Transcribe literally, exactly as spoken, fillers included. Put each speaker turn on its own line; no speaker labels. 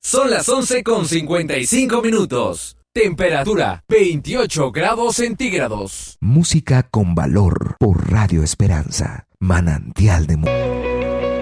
Son las once con cincuenta y cinco minutos. Temperatura veintiocho grados centígrados.
Música con valor por Radio Esperanza. Manantial de música.